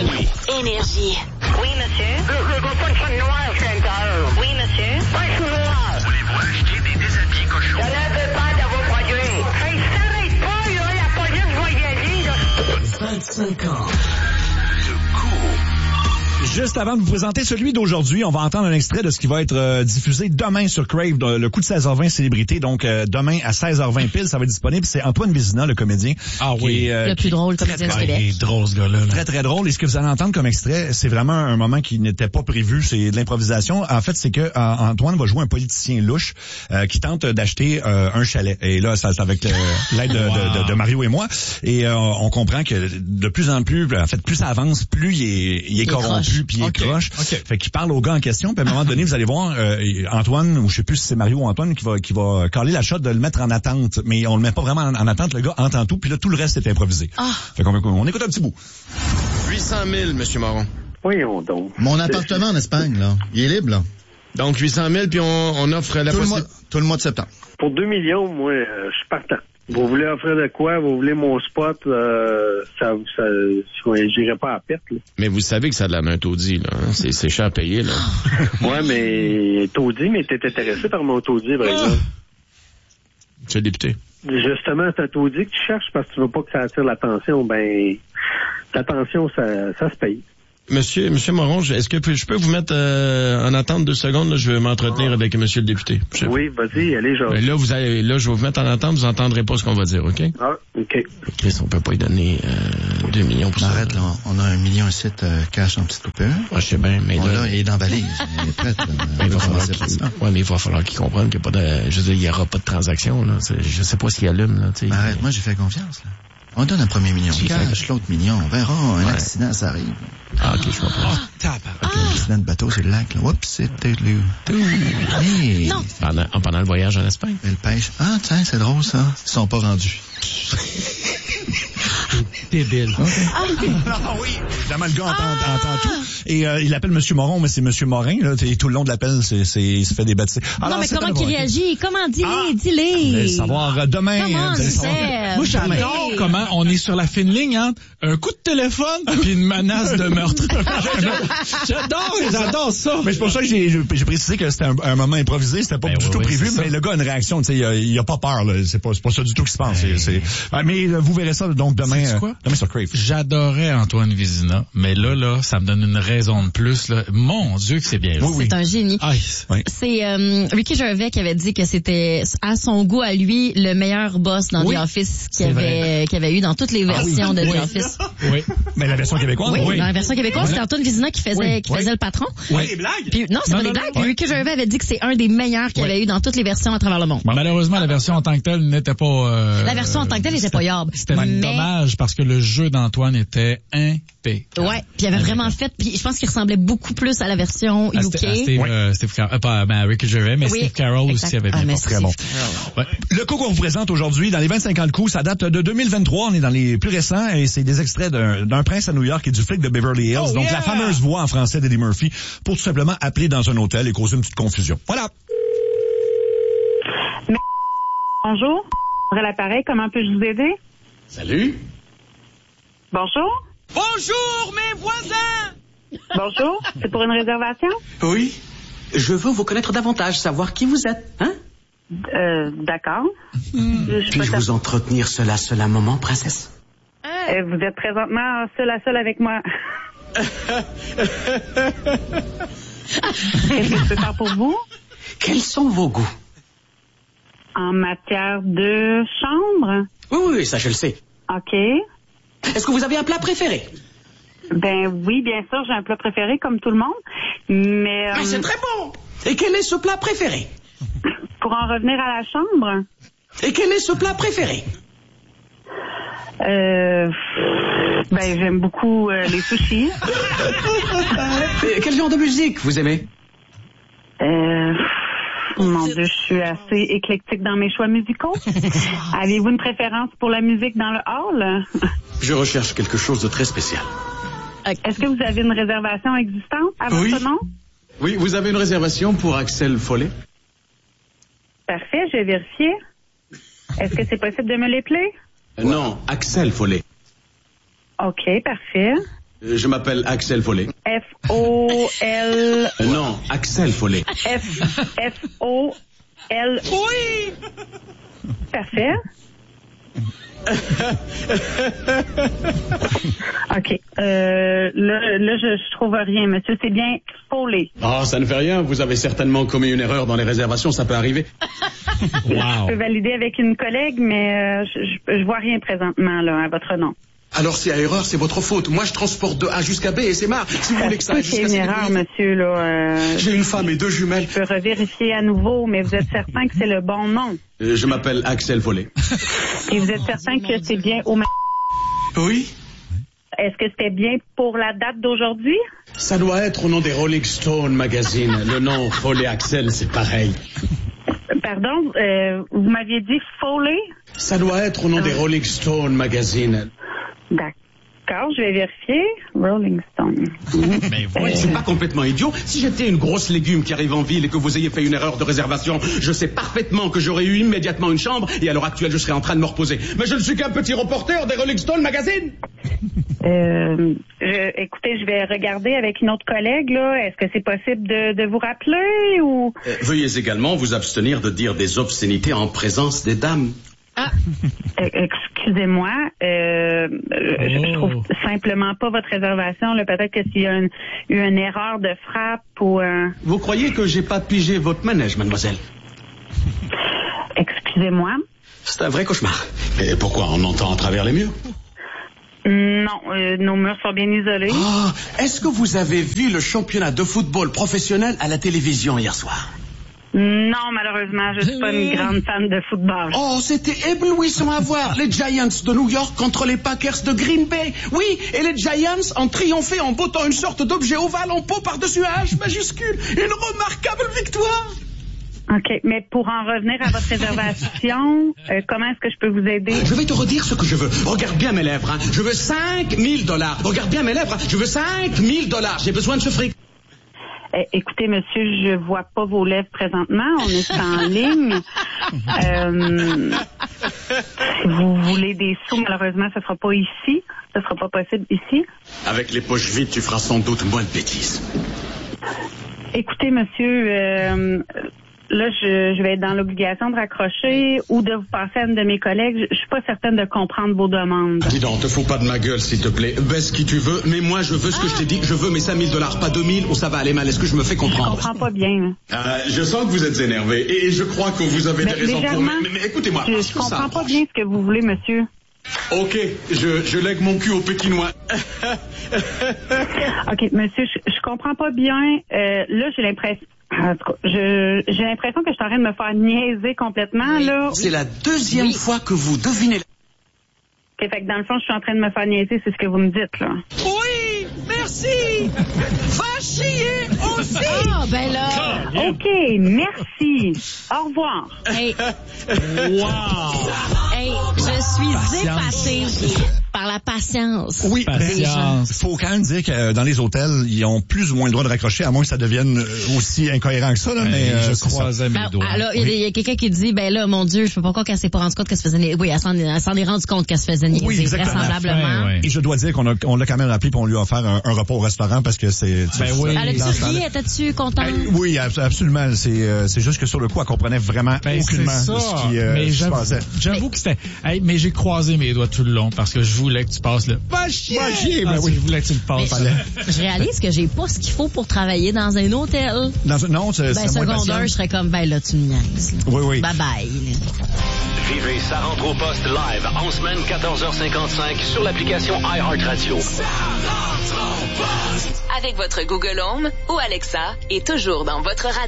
Énergie. Oui, monsieur. Je veux pas de fun noir à l'intérieur. Oui, monsieur. Pas de fun noir. Voulez-vous acheter des déshabillés cochons? J'en ai un peu peur de vos produits. Hey, s'arrête pas, là. La police va y aller, là. 25 ans. Juste avant de vous présenter celui d'aujourd'hui, on va entendre un extrait de ce qui va être diffusé demain sur Crave, le coup de 16h20 célébrité. Donc, demain à 16h20 pile, ça va être disponible. C'est Antoine Vézina, le comédien. Ah oui. Le plus drôle comédien du Québec. Il est drôle, ce gars-là. Très, très drôle. Et ce que vous allez entendre comme extrait, c'est vraiment un moment qui n'était pas prévu. C'est de l'improvisation. En fait, c'est que Antoine va jouer un politicien louche qui tente d'acheter un chalet. Et là, c'est avec l'aide de Mario et moi. Et on comprend que de plus en plus, en fait, plus ça avance, plus il est corrompu, puis il est croche. Okay. Fait qu'il parle au gars en question. Puis à un moment donné, vous allez voir Antoine, ou je sais plus si c'est Mario ou Antoine, qui va caler la shot de le mettre en attente. Mais on le met pas vraiment en attente. Le gars entend tout. Puis là, tout le reste est improvisé. Fait qu'on écoute un petit bout. 800 000, M. Moron. Voyons donc. Mon appartement en Espagne, là, il est libre, là. Donc 800 000, puis on offre la possibilité. Tout le mois de septembre. Pour 2 millions, moi, je suis partant. Vous voulez offrir de quoi? Vous voulez mon spot? J'irai pas à perte, là. Mais vous savez que ça a de la main taudis, là. Hein? C'est cher à payer, là. Ouais, mais taudis, mais t'es intéressé par mon taudis, par exemple. Monsieur le député. Justement, c'est un taudis que tu cherches parce que tu veux pas que ça attire l'attention. Ben, l'attention, ça se paye. Monsieur Moron, est-ce que je peux vous mettre en attente 2 secondes? Là, je vais m'entretenir avec monsieur le député. Oui, vas-y, allez, genre. Là, je vais vous mettre en attente, vous entendrez pas ce qu'on va dire, OK? Ah, OK. Chris, on peut pas y donner 2 millions pour ça. Arrête, là, on a 1 million ici cash en petite coupure. Ah, je sais bien, mais là, il est dans la valise. Il est prêt. Il va falloir qu'il comprenne qu'il n'y a pas de... Je veux dire, il n'y aura pas de transaction, là. Je sais pas ce qu'il allume, là, tu sais. Arrête, moi, j'ai fait confiance, là. On donne un premier million de cash, l'autre million. On verra, un accident, ça arrive. Ah, OK, je comprends. L'accident de bateau, c'est le lac, là. Oups, c'était lui. Hey. Non. Pendant le voyage en Espagne. Belle pêche. Ah, tiens, c'est drôle, ça. Ils sont pas rendus. Débile. Oui, évidemment, le gars entend tout. Et il appelle Monsieur Moron, mais c'est Monsieur Morin, là. Et tout le long de l'appel, il se fait des bêtises. Non, mais comment qu'il réagit? Comment? Dis-les, dis-les. Vous allez savoir demain. Moi, j'adore comment on est sur la fine ligne entre un coup de téléphone puis une menace de meurtre. J'adore ça. Mais c'est pour ça que j'ai précisé que c'était un moment improvisé, c'était pas du tout prévu, mais le gars a une réaction, tu sais, il a pas peur, là. C'est pas ça du tout qui se passe. Mais vous verrez ça donc demain sur Crave. J'adorais Antoine Vézina, mais là, ça me donne une raison de plus, là. Mon Dieu que c'est bien. Oui. C'est un génie. C'est Ricky Gervais qui avait dit que c'était à son goût à lui le meilleur boss dans The Office qu'il y avait eu dans toutes les versions de The Office. Oui. Mais la version québécoise? Oui, dans la version québécoise, c'était Antoine Vézina qui faisait le patron. Oui. Des blagues? Puis, non, c'est pas des blagues. Ricky Gervais avait dit que c'est un des meilleurs qu'il y avait eu dans toutes les versions à travers le monde. Malheureusement, la version en tant que telle n'était pas... La version en tant que telle n'était pas yable. C'était dommage parce que le jeu d'Antoine était impeccable. Ouais, puis il avait vraiment fait, puis je pense qu'il ressemblait beaucoup plus à la version UK. Steve Carroll, pas Ricky Gervais, mais Steve Carroll aussi avait bien très bon. Le coup qu'on vous présente aujourd'hui, dans les 25 ans de coup, ça date de 2023, on est dans les plus récents, et c'est des extraits d'un prince à New York et du flic de Beverly Hills, donc la fameuse voix en français d'Eddie Murphy, pour tout simplement appeler dans un hôtel et causer une petite confusion. Voilà. Bonjour, à l'appareil, comment peux-je vous aider? Salut. Bonjour. Bonjour, mes voisins! Bonjour, c'est pour une réservation? Oui. Je veux vous connaître davantage, savoir qui vous êtes, hein? D'accord. Puis-je vous entretenir seul à un moment, princesse? Vous êtes présentement seul à seul avec moi. Qu'est-ce que je peux faire pour vous? Quels sont vos goûts? En matière de chambre? Oui, ça je le sais. OK. Est-ce que vous avez un plat préféré? Ben oui, bien sûr, j'ai un plat préféré comme tout le monde, mais... c'est très bon! Et quel est ce plat préféré? Pour en revenir à la chambre? Et quel est ce plat préféré? Ben j'aime beaucoup les sushis. Quel genre de musique vous aimez? Mon Dieu, je suis assez éclectique dans mes choix musicaux. Avez-vous une préférence pour la musique dans le hall? Je recherche quelque chose de très spécial. Est-ce que vous avez une réservation existante à votre nom? Oui, vous avez une réservation pour Axel Follet? Parfait, je vais vérifier. Est-ce que c'est possible de me l'épeler? Non, Axel Follet. OK, parfait. Je m'appelle Axel Follet. F-O-L... Non, Axel Follet. F-O-L... Oui! Parfait. OK. Là, je trouve rien, monsieur. C'est bien Follet. Oh, ça ne fait rien. Vous avez certainement commis une erreur dans les réservations. Ça peut arriver. Je peux valider avec une collègue, mais je vois rien présentement là à votre nom. Alors, s'il y a erreur, c'est votre faute. Moi, je transporte de A jusqu'à B et c'est marre. Si vous voulez que ça aille jusqu'à C. C'est une erreur, monsieur, là. J'ai une femme et 2 jumelles. Je peux revérifier à nouveau, mais vous êtes certain que c'est le bon nom? Je m'appelle Axel Follet. Et vous êtes certain que c'est bien au... Oui. Est-ce que c'était bien pour la date d'aujourd'hui? Ça doit être au nom des Rolling Stone Magazine. Le nom Follet Axel, c'est pareil. Pardon, vous m'aviez dit Follet? Ça doit être au nom des Rolling Stone Magazine. D'accord, je vais vérifier. Rolling Stone. Mais oui, c'est pas complètement idiot. Si j'étais une grosse légume qui arrive en ville et que vous ayez fait une erreur de réservation, je sais parfaitement que j'aurais eu immédiatement une chambre et à l'heure actuelle, je serais en train de me reposer. Mais je ne suis qu'un petit reporter des Rolling Stone Magazine. Écoutez, je vais regarder avec une autre collègue, là. Est-ce que c'est possible de vous rappeler ou... Veuillez également vous abstenir de dire des obscénités en présence des dames. Ah. Excusez-moi, je trouve simplement pas votre réservation. Là, peut-être que s'il y a eu une erreur de frappe ou... Vous croyez que j'ai pas pigé votre manège, mademoiselle? Excusez-moi. C'est un vrai cauchemar. Et pourquoi? On entend à travers les murs? Non, nos murs sont bien isolés. Oh, est-ce que vous avez vu le championnat de football professionnel à la télévision hier soir? Non, malheureusement, je suis pas une grande fan de football. Oh, c'était éblouissant à voir. Les Giants de New York contre les Packers de Green Bay. Oui, et les Giants ont triomphé en bottant une sorte d'objet ovale en peau par-dessus un H majuscule. Une remarquable victoire. OK, mais pour en revenir à votre réservation, comment est-ce que je peux vous aider? Je vais te redire ce que je veux. Regarde bien mes lèvres, hein. Je veux $5,000. Regarde bien mes lèvres, hein. Je veux $5,000. J'ai besoin de ce fric. Écoutez, monsieur, je vois pas vos lèvres présentement. On est en ligne. Si vous voulez des sous, malheureusement, ce sera pas ici. Ce sera pas possible ici. Avec les poches vides, tu feras sans doute moins de bêtises. Écoutez, monsieur, là, je vais être dans l'obligation de raccrocher ou de vous passer à une de mes collègues. Je suis pas certaine de comprendre vos demandes. Dis donc, te fous pas de ma gueule, s'il te plaît. Baisse qui tu veux, mais moi, je veux ce que je t'ai dit. Je veux mes $5,000, pas 2 000, ou ça va aller mal. Est-ce que je me fais comprendre? Je comprends pas bien. Je sens que vous êtes énervé, et je crois que vous avez des raisons pour... Mais écoutez-moi. Je comprends pas bien ce que vous voulez, monsieur. OK, je lègue mon cul au Pékinois. OK, monsieur, je comprends pas bien. Là, j'ai l'impression... En tout cas, j'ai l'impression que je suis en train de me faire niaiser complètement, là. C'est la deuxième fois que vous devinez... OK, fait que dans le fond, je suis en train de me faire niaiser, c'est ce que vous me dites, là. Oui, merci. Va chier aussi. Ah, ben là. OK, merci. Au revoir. Hey. Wow. Hey, je suis épatée par la patience. Oui, patience. Faut quand même dire que dans les hôtels, ils ont plus ou moins le droit de raccrocher, à moins que ça devienne aussi incohérent que ça. Là, mais je croisais mes doigts. Alors, il y a quelqu'un qui dit, ben là, mon Dieu, je peux pas croire qu'elle s'est pas rendue compte qu'elle se faisait niaiser. Oui, elle s'en est rendue compte qu'elle se faisait niaiser, oui, vraisemblablement. Ouais. Et je dois dire qu'on l'a quand même appelé et on lui a offert un repas au restaurant parce que c'est... oui. Elle a-tu ri? Étais-tu contente? Oui, absolument. C'est juste que sur le coup, elle comprenait vraiment aucunement ce qui se passait. J'avoue que c'était... Hey, mais j'ai croisé mes doigts tout le long parce que je voulais que tu passes le... Va chier! Oui, je voulais que tu le passes. Je réalise que j'ai pas ce qu'il faut pour travailler dans un hôtel. Non, c'est secondaire, je serais comme, ben là, tu me niaises. Oui. Bye bye. Vivez Ça rentre au poste live en semaine 14h55 sur l'application iHeartRadio. Avec votre Google Home ou Alexa et toujours dans votre radio.